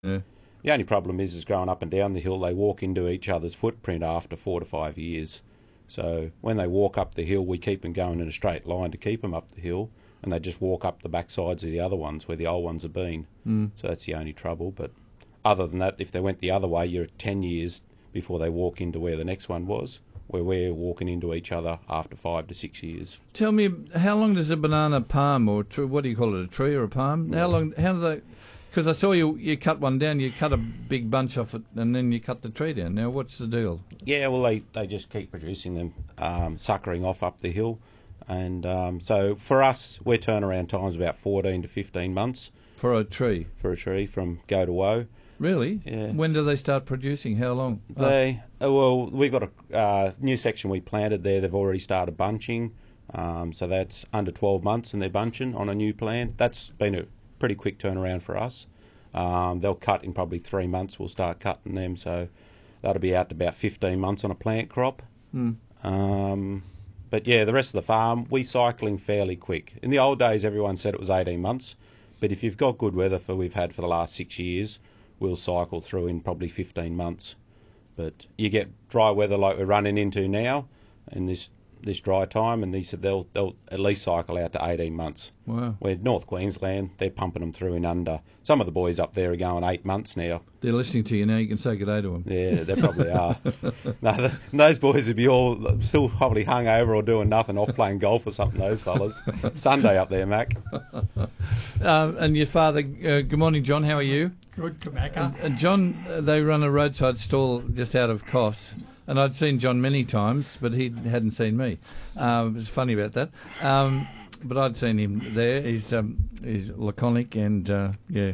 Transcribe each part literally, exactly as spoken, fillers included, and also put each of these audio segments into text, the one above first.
Yeah. The only problem is, is growing up and down the hill, they walk into each other's footprint after four to five years. So when they walk up the hill, we keep them going in a straight line to keep them up the hill, and they just walk up the back sides of the other ones where the old ones have been. Mm. So that's the only trouble. But other than that, if they went the other way, you're at ten years before they walk into where the next one was, where we're walking into each other after five to six years. Tell me, how long does a banana palm, or tree, what do you call it, a tree or a palm? How long? How do they? Because I saw you you cut one down. You cut a big bunch off it, and then you cut the tree down. Now, what's the deal? Yeah, well, they, they just keep producing them, um, suckering off up the hill. And um, so for us, we're turnaround time's about fourteen to fifteen months. For a tree? For a tree from go to woe. Really? Yeah. When do they start producing? How long? They oh. Well, we've got a uh, new section we planted there. They've already started bunching. Um, so that's under twelve months and they're bunching on a new plant. That's been a pretty quick turnaround for us. Um, they'll cut in probably three months. We'll start cutting them, so that'll be out to about fifteen months on a plant crop. Mm. Um, but yeah, the rest of the farm, we cycling fairly quick. In the old days, everyone said it was eighteen months, but if you've got good weather for we've had for the last six years, we'll cycle through in probably fifteen months. But you get dry weather like we're running into now, in this this dry time, and they said they'll they'll at least cycle out to eighteen months. Wow. Where North Queensland, they're pumping them through in under. Some of the boys up there are going eight months now. They're listening to you now. You can say good day to them. Yeah, they probably are. No, the, those boys would be all still probably hung over or doing nothing, off playing golf or something. Those fellas. Sunday up there, Mac. um, and your father. Uh, good morning, John. How are you? Good, Kamaka. Uh, John, uh, they run a roadside stall just out of Kos. And I'd seen John many times, but he hadn't seen me. Uh, it was funny about that. Um, but I'd seen him there. He's um, he's laconic and uh, yeah,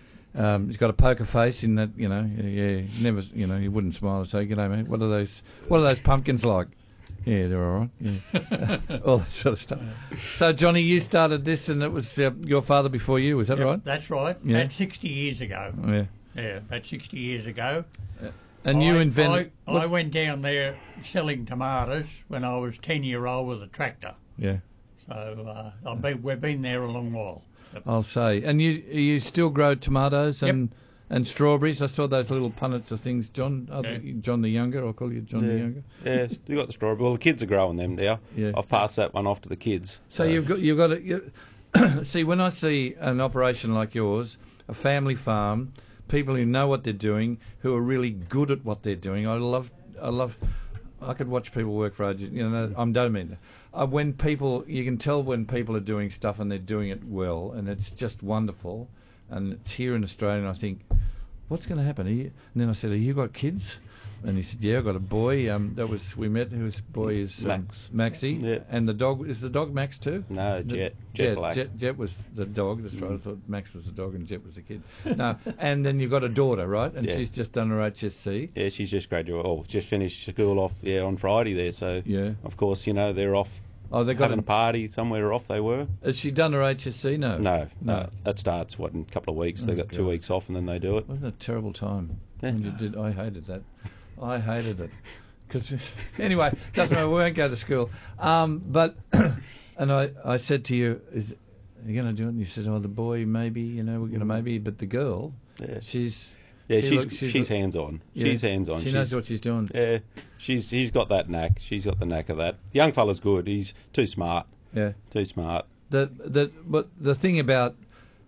um, he's got a poker face in that, you know. Yeah, never, you know, he wouldn't smile and say, "G'day, mate. What are those? What are those pumpkins like?" Yeah, they're all right. Yeah. All that sort of stuff. So, Johnny, you started this, and it was uh, your father before you. Was that Yep, right? That's right. Yeah. About sixty years ago. Yeah. Yeah, about sixty years ago. And I, you invented. I, I went down there selling tomatoes when I was ten year old with a tractor. Yeah. So uh, I've been, we've been there a long while. I'll say. And you you still grow tomatoes and Yep. and strawberries? I saw those little punnets of things, John. I think Yeah. John the Younger. I'll call you John yeah. the Younger. Yeah, you got the strawberry. Well, the kids are growing them now. Yeah. I've passed that one off to the kids. So you've got you've got to you, see when I see an operation like yours, a family farm, people who know what they're doing, who are really good at what they're doing. I love I love. I could watch people work for ages. You know, I don't mean that. Uh, when people, you can tell when people are doing stuff and they're doing it well, and it's just wonderful. And it's here in Australia, and I think, what's going to happen? Are you, and then I said, "Have you got kids?" And he said, "Yeah, I've got a boy." Um, that was we met. Whose boy is um, Max. Maxie. Yeah. And the dog is the dog Max too. No, The- Jet. Jet Black. Jet, Jet was the dog. That's right. I thought Max was the dog and Jet was the kid. No, and then you've got a daughter, right? And Yeah. she's just done her H S C. Yeah, she's just graduated. Oh, just finished school off. Yeah, on Friday there. So Yeah. of course, you know they're off Oh, they got having a a, party somewhere. Off they were. Has she done her H S C? No. No, No. no. That starts what in a couple of weeks. Oh, They got two God. weeks off and then they do it. Wasn't it a terrible time Yeah. when you did? I hated that. I hated it. Cause, anyway, doesn't matter. We won't go to school. Um, but and I, I said to you, "Is are you going to do it?" And you said, "Oh, the boy, maybe. You know, we're going to maybe." But the girl, Yeah. she's Yeah, she she's looks- she's, look- hands on. yeah, She's hands on. She she's, knows what she's doing. Yeah, she's she's got that knack. She's got the knack of that. Young fella's good. He's too smart. Yeah. Too smart. The the but the thing about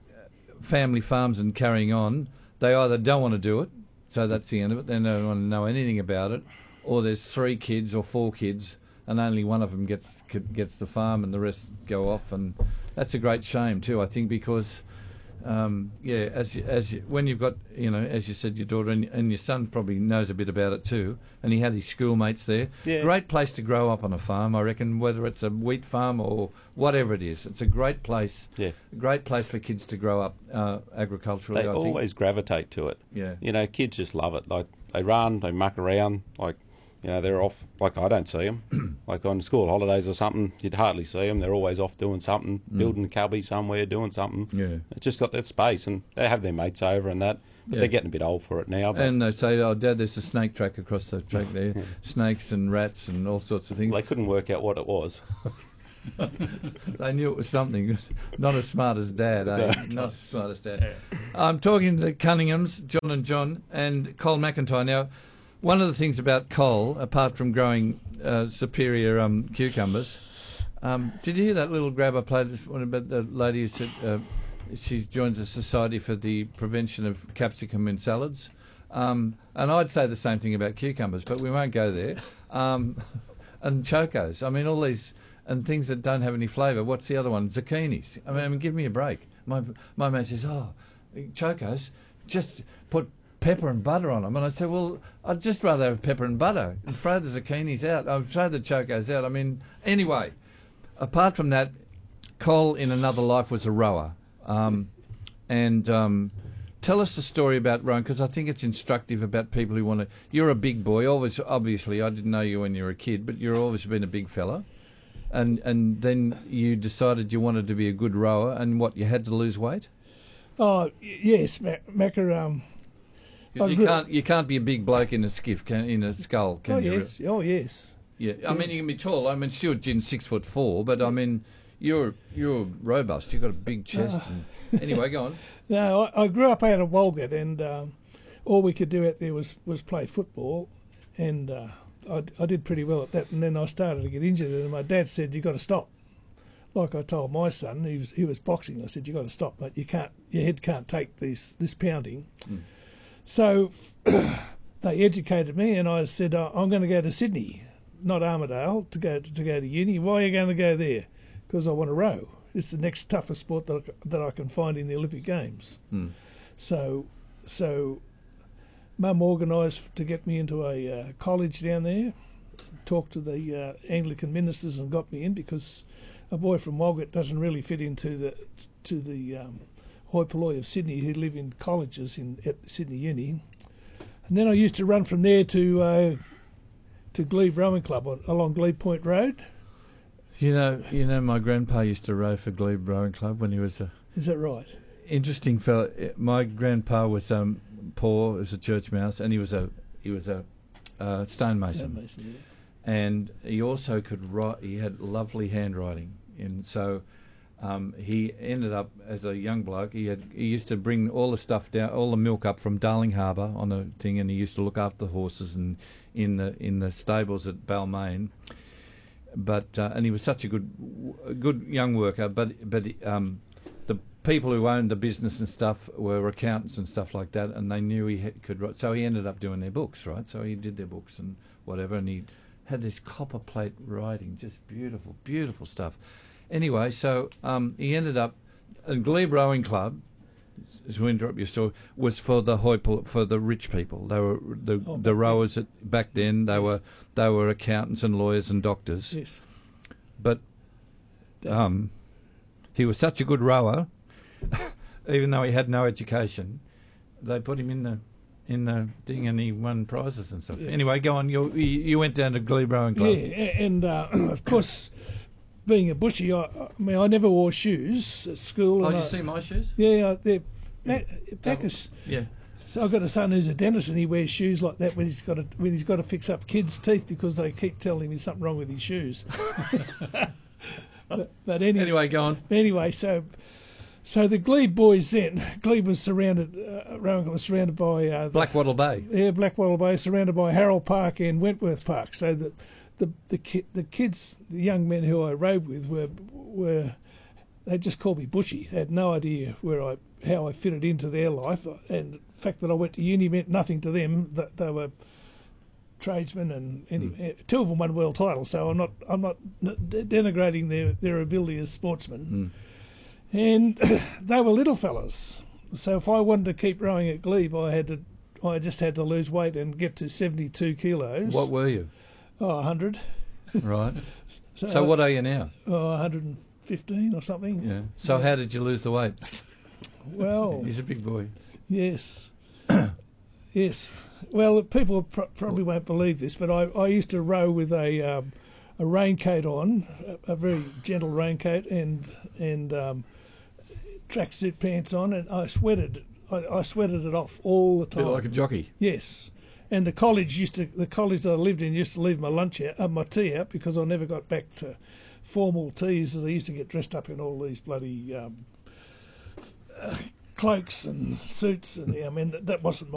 family farms and carrying on, they either don't want to do it, so that's the end of it. They don't want to know anything about it, or there's three kids or four kids, and only one of them gets gets the farm, and the rest go off, and that's a great shame too. I think because. Um, yeah, as you- as you, when you've got, you know, as you said, your daughter and, and your son probably knows a bit about it too, and he had his schoolmates there. Yeah. Great place to grow up on a farm, I reckon, whether it's a wheat farm or whatever it is. It's a great place. Yeah. A great place for kids to grow up uh, agriculturally. They I think. always gravitate to it. Yeah. You know, kids just love it. Like they run, they muck around. Like, you know, they're off. Like I don't see them. Like on school holidays or something, you'd hardly see them. They're always off doing something, building a cubby somewhere, doing something. Yeah. It's just got that space, and they have their mates over and that. But Yeah. they're getting a bit old for it now. But And they say, "Oh, Dad, there's a snake track across the track there. Snakes and rats and all sorts of things." they couldn't work out what it was. They knew it was something. Not as smart as Dad, eh? No. Not as smart as Dad. I'm talking to the Cunninghams, John and John, and Cole McIntyre. Now, one of the things about Cole, apart from growing uh, superior um, cucumbers, um, did you hear that little grab I played this one about the lady who said uh, she joins the Society for the Prevention of Capsicum in Salads? Um, and I'd say the same thing about cucumbers, but we won't go there. Um, and chocos. I mean, all these and things that don't have any flavour. What's the other one? Zucchinis. I mean, I mean, give me a break. My my mate says, "Oh, chocos, just put pepper and butter on them." And I said, "Well, I'd just rather have pepper and butter. Throw the zucchinis out. I'll throw the chocos out." I mean, anyway. Apart from that, Cole in another life was a rower, um, and. Um, Tell us the story about rowing, because I think it's instructive about people who want to... You're a big boy, always. Obviously, I didn't know you when you were a kid, but you've always been a big fella. And and then you decided you wanted to be a good rower, and what, you had to lose weight? Oh, y- yes, Mac- Macca. Um, 'Cause I you grew- can't you can't be a big bloke in a skiff, can, in a scull, can oh, you? yes. Oh, yes. Yeah, I mean, you can be tall. I mean, Stuart Ginn's six foot four, but I mean, you're you're robust. You've got a big chest. Ah. And, anyway, go on. No, I, I grew up out of Walgett, and um, all we could do out there was, was play football, and uh, I, I did pretty well at that. And then I started to get injured, and my dad said, "You got to stop." Like I told my son, he was he was boxing. I said, "You got to stop, mate. You can't. Your head can't take this this pounding." Mm. So they educated me, and I said, oh, "I'm going to go to Sydney, not Armidale, to go to go to uni." "Why are you going to go there?" "Because I want to row. It's the next toughest sport that I, that I can find in the Olympic Games." Mm. So, so Mum organised to get me into a uh, college down there, talked to the uh, Anglican ministers and got me in, because a boy from Walgett doesn't really fit into the to the um, hoi polloi of Sydney, who live in colleges in at Sydney Uni. And then I used to run from there to uh, to Glebe Rowing Club on, along Glebe Point Road. You know, you know, my grandpa used to row for Glebe Rowing Club when he was a Is that right? interesting fella. My grandpa was um, poor as a church mouse, and he was a he was a uh, stonemason, Stonemason, yeah. and he also could write. He had lovely handwriting, and so um, he ended up as a young bloke. He had he used to bring all the stuff down, all the milk up from Darling Harbour on a thing, and he used to look after the horses and in the in the stables at Balmain. But uh, and he was such a good, a good young worker. But but um, the people who owned the business and stuff were accountants and stuff like that, and they knew he had, could write. So he ended up doing their books, right? So he did their books and whatever, and he had this copper plate writing, just beautiful, beautiful stuff. Anyway, so um, he ended up, and Glebe Rowing Club, to interrupt your story, was for the hoi polloi, for the rich people. They were the Oh, the back rowers that back then. They Yes. were they were accountants and lawyers and doctors. Yes. But um, he was such a good rower, even though he had no education. They put him in the in the thing, and he won prizes and stuff. Yes. Anyway, go on. You you you went down to Glebe Rowing Club. Yeah, a- and uh, of course, being a bushy, I, I mean, I never wore shoes at school. Oh, and did you I- see my shoes? Yeah, uh, they're ma- back as, Yeah. so I've got a son who's a dentist, and he wears shoes like that when he's got to when he's got to fix up kids' teeth because they keep telling him there's something wrong with his shoes. but, but anyway, Anyway, go on. anyway, so so the Glebe boys then, Glebe was surrounded, uh, Rowing Club was surrounded by uh, the, Blackwattle Bay. yeah, Blackwattle Bay, surrounded by Harold Park and Wentworth Park. So the the the, ki- the kids, the young men who I rode with were were they just called me Bushy. They had no idea where I how I fitted into their life, and the fact that I went to uni meant nothing to them. That they were tradesmen, and anyway, two of them won world titles. So I'm not I'm not de- denigrating their their ability as sportsmen. Mm. And they were little fellas. So if I wanted to keep rowing at Glebe, I had to, I just had to lose weight and get to seventy-two kilos. What were you? Oh, one hundred. Right. So, So what are you now? Oh, one hundred fifteen or something. Yeah. So how did you lose the weight? Well, He's a big boy. yes. Yes. Well, people pr- probably won't believe this, but I, I used to row with a um, a raincoat on, a, a very gentle raincoat, and and um, tracksuit pants on, and I sweated. I, I sweated it off all the A time. bit like a jockey. Yes, and the college used to the college that I lived in used to leave my lunch out, uh, my tea out, because I never got back to formal teas. As I used to get dressed up in all these bloody um, uh, cloaks and suits, and I mean that wasn't